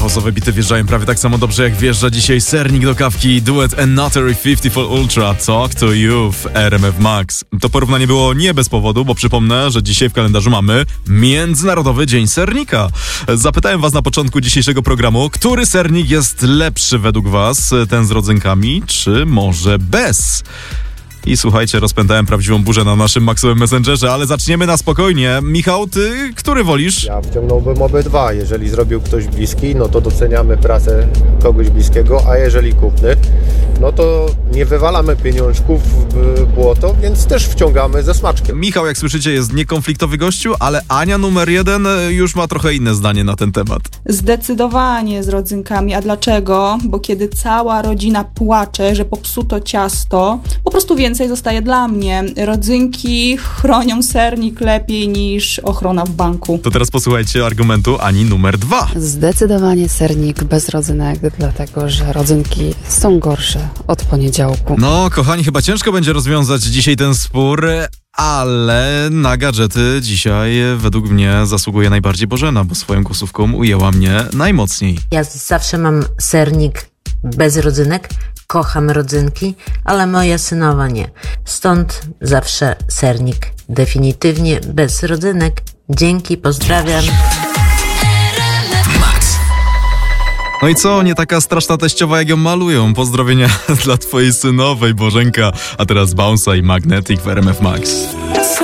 house'owe bity wjeżdżają prawie tak samo dobrze jak wjeżdża dzisiaj sernik do kawki, duet Another 54 Ultra, Talk to You w RMF Max. To porównanie było nie bez powodu, bo przypomnę, że dzisiaj w kalendarzu mamy Międzynarodowy Dzień Sernika. Zapytałem was na początku dzisiejszego programu, który sernik jest lepszy według was, ten z rodzynkami, czy może bez? I słuchajcie, rozpętałem prawdziwą burzę na naszym Maxowym Messengerze, ale zaczniemy na spokojnie. Michał, ty który wolisz? Ja wciągnąłbym obydwa. Jeżeli zrobił ktoś bliski, no to doceniamy pracę kogoś bliskiego, a jeżeli kupny, no to nie wywalamy pieniążków w błoto, więc też wciągamy ze smaczkiem. Michał, jak słyszycie, jest niekonfliktowy gościu, ale Ania numer 1 już ma trochę inne zdanie na ten temat. Zdecydowanie z rodzynkami. A dlaczego? Bo kiedy cała rodzina płacze, że popsuto ciasto, po prostu więcej zostaje dla mnie. Rodzynki chronią sernik lepiej niż ochrona w banku. To teraz posłuchajcie argumentu Ani numer 2. Zdecydowanie sernik bez rodzynek, dlatego że rodzynki są gorsze od poniedziałku. No, kochani, chyba ciężko będzie rozwiązać dzisiaj ten spór, ale na gadżety dzisiaj według mnie zasługuje najbardziej Bożena, bo swoją głosówką ujęła mnie najmocniej. Ja zawsze mam sernik bez rodzynek, kocham rodzynki, ale moja synowa nie. Stąd zawsze sernik definitywnie bez rodzynek. Dzięki, pozdrawiam. No i co, nie taka straszna teściowa jak ją malują. Pozdrowienia dla twojej synowej, Bożenka. A teraz Bounce'a i Magnetic w RMF Max.